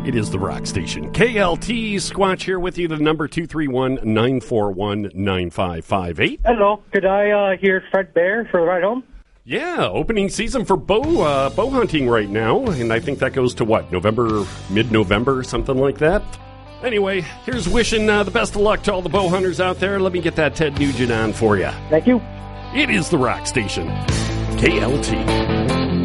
It is the Rock Station. KLT Squatch here with you, the number 231-941-9558. Hello. Could I hear Fred Bear for the ride home? Yeah, opening season for bow hunting right now, and I think that goes to what, mid-November, something like that? Anyway, here's wishing the best of luck to all the bow hunters out there. Let me get that Ted Nugent on for you. Thank you. It is the Rock Station. KLT.